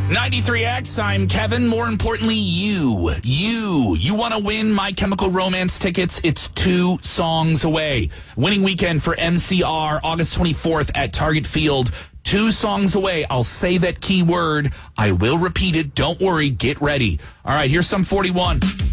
93X, I'm Kevin. More importantly, you want to win My Chemical Romance tickets? It's 2 songs away. Winning weekend for MCR, August 24th at Target Field. 2 songs away. I'll say that keyword. I will repeat it. Don't worry. Get ready. All right, here's some 41.